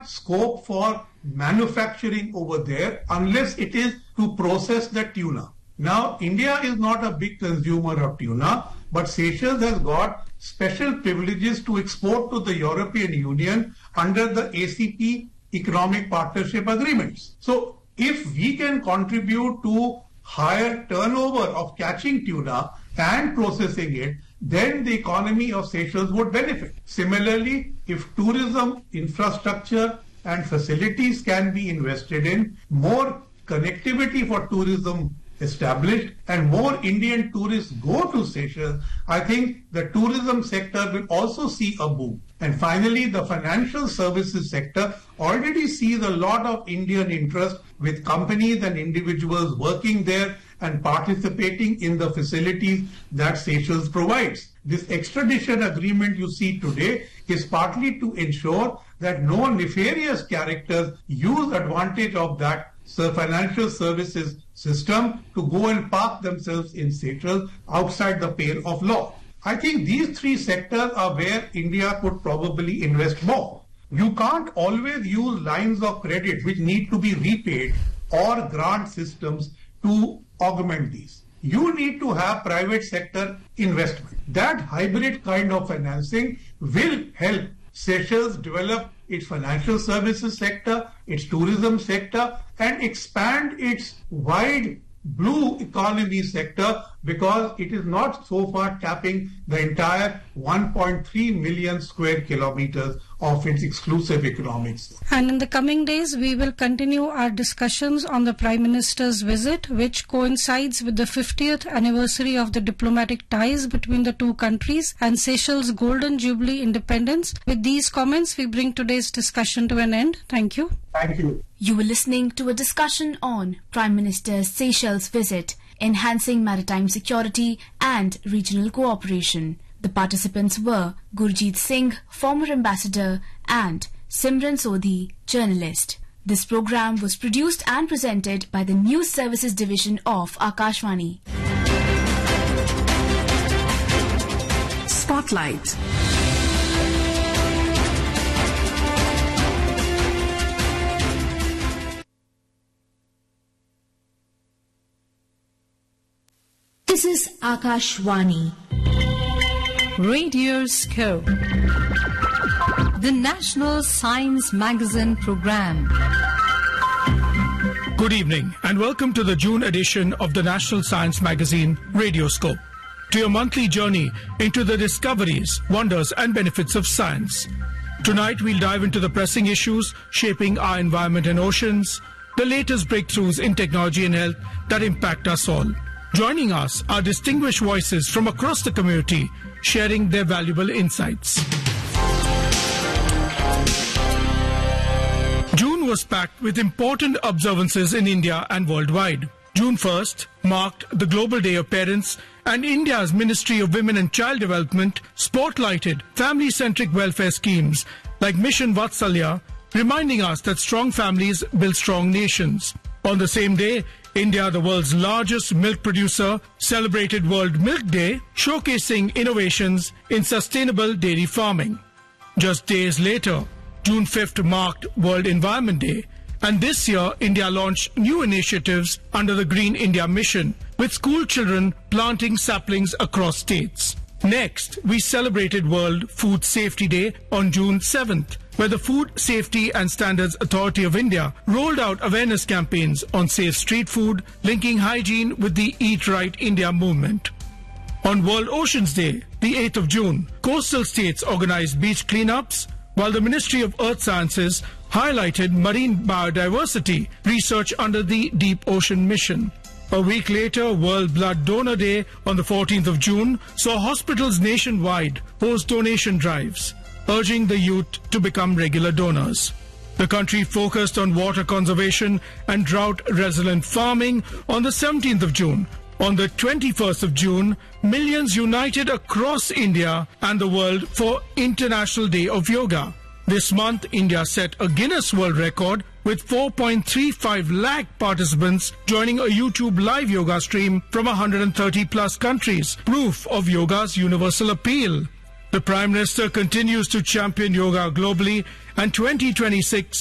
scope for manufacturing over there unless it is to process the tuna. Now, India is not a big consumer of tuna, but Seychelles has got special privileges to export to the European Union under the ACP Economic Partnership Agreements. So, if we can contribute to higher turnover of catching tuna and processing it, then the economy of Seychelles would benefit. Similarly, if tourism infrastructure and facilities can be invested in, more connectivity for tourism established, and more Indian tourists go to Seychelles, I think the tourism sector will also see a boom. And finally, the financial services sector already sees a lot of Indian interest with companies and individuals working there and participating in the facilities that Seychelles provides. This extradition agreement you see today is partly to ensure that no nefarious characters use advantage of that financial services system to go and park themselves in Seychelles outside the pale of law. I think these three sectors are where India could probably invest more. You can't always use lines of credit which need to be repaid or grant systems to augment these. You need to have private sector investment. That hybrid kind of financing will help Seychelles develop its financial services sector, its tourism sector, and expand its wide blue economy sector, because it is not so far tapping the entire 1.3 million square kilometers of its exclusive economic zone. And in the coming days, we will continue our discussions on the Prime Minister's visit, which coincides with the 50th anniversary of the diplomatic ties between the two countries and Seychelles' Golden Jubilee independence. With these comments, we bring today's discussion to an end. Thank you. Thank you. You were listening to a discussion on Prime Minister's Seychelles visit, enhancing maritime security and regional cooperation. The participants were Gurjeet Singh, former ambassador, and Simran Sodhi, journalist. This program was produced and presented by the News Services Division of Akashvani. Spotlight. This is Akashvani. Radio Scope, the National Science Magazine program. Good evening and welcome to the June edition of the National Science Magazine, Radioscope, to your monthly journey into the discoveries, wonders and benefits of science. Tonight we'll dive into the pressing issues shaping our environment and oceans, the latest breakthroughs in technology and health that impact us all. Joining us are distinguished voices from across the community, sharing their valuable insights. June was packed with important observances in India and worldwide. June 1st marked the Global Day of Parents, and India's Ministry of Women and Child Development spotlighted family-centric welfare schemes like Mission Vatsalya, reminding us that strong families build strong nations. On the same day, India, the world's largest milk producer, celebrated World Milk Day, showcasing innovations in sustainable dairy farming. Just days later, June 5th marked World Environment Day, and this year India launched new initiatives under the Green India Mission, with school children planting saplings across states. Next, we celebrated World Food Safety Day on June 7th, where the Food Safety and Standards Authority of India rolled out awareness campaigns on safe street food, linking hygiene with the Eat Right India movement. On World Oceans Day, the 8th of June, coastal states organized beach cleanups, while the Ministry of Earth Sciences highlighted marine biodiversity research under the Deep Ocean Mission. A week later, World Blood Donor Day on the 14th of June saw hospitals nationwide host donation drives, urging the youth to become regular donors. The country focused on water conservation and drought-resilient farming on the 17th of June. On the 21st of June, millions united across India and the world for International Day of Yoga. This month, India set a Guinness World Record with 4.35 lakh participants joining a YouTube live yoga stream from 130 plus countries, proof of yoga's universal appeal. The Prime Minister continues to champion yoga globally, and 2026